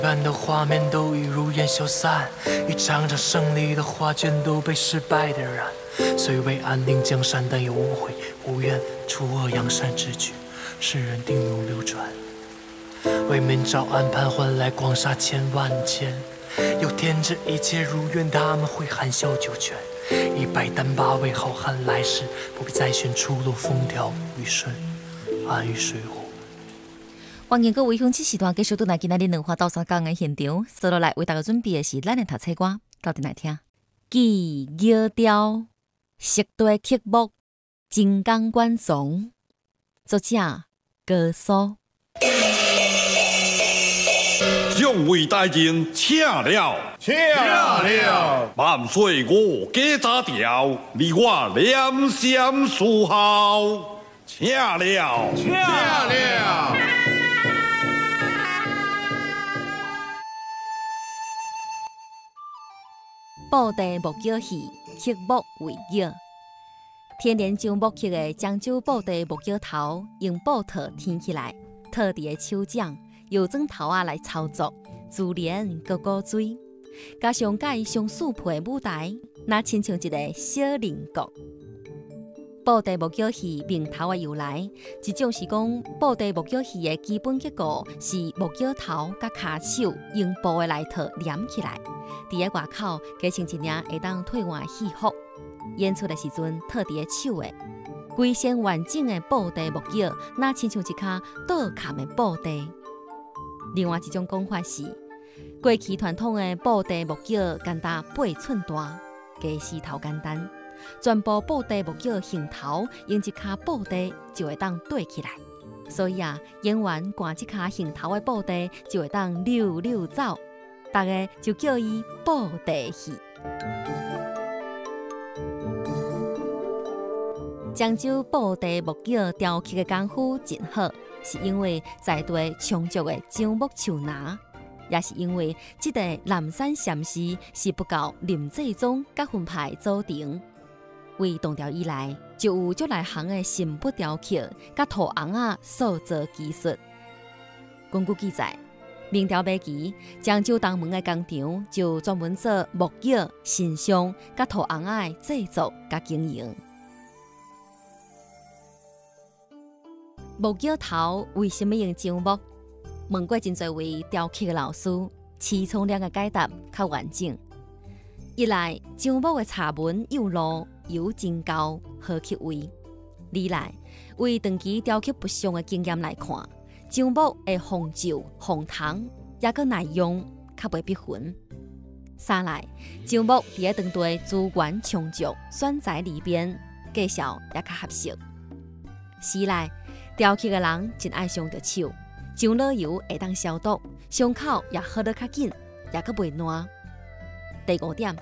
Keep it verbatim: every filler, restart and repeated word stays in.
般的画面都已如烟消散，一场场胜利的画卷都被失败点燃。虽为安定江山，但又无悔无怨，除恶扬善之举，世人定永流传。为明朝安盘换来光沙千万千，有天知一切如愿，他们会含笑九泉。一百单八为好汉，来世不必再寻出路，风调雨顺，安于水火。 欢迎各位乡亲时段继续倒来今仔日两花斗三讲的现场，接落来为大家准备的是咱的读册歌，到底来听。记摇调，色地曲目，金刚观丛，作者高苏。 将为大人请了， 请了， 万岁我家查调，你我两相属好，请了， 请了。 布袋木桥戏，曲目为摇。天然樟木刻的漳州布袋木桥头，用布套天起来，套伫的手掌，由砖头仔来操作，自然个古锥。加上介上四配舞台，那亲像一个小菱角。布袋木桥戏名头的由来，一种是讲布袋木桥戏的基本结构是木桥头甲骹手用布的内套连起来。伫咧外口加穿一领会当退换的戏服，演出的时阵套伫咧手的，规身完整的布袋木桥，那亲像一骹倒砍的布袋。另外一种讲法是，过去传统的布袋木桥简单八寸大，加石头简单，全部布袋木桥形头用一骹布袋就会当对起来，所以啊，演员挂一骹形头的布袋就会当溜溜走。大家就叫伊布袋戏。漳州布袋木桥雕刻的功夫真好，是因为在地充足的樟木树拿，也是因为这个南山禅师是不够林济宗甲分派组成。为唐朝以来，就有足内行的新布雕刻甲土红仔塑造技术。根据记载，明朝末期，漳州东门的工厂就专门做木桥、神像、甲土红仔的制作甲经营。木桥头为什么用樟木？问过真侪位雕刻的老师，齐聪亮的解答较完整。一来，樟木的插纹幼露，油真高，好刻位；二来，为长期雕刻不详的经验来看。樟木会防皱、防虫，也佮耐用，较袂逼痕。三来，樟木伫咧当地资源充足，选材里边，介绍也较合适。四来，雕刻的人真爱上着手，樟脑油会当消毒，伤口也好得较紧，也佮袂烂。第五点，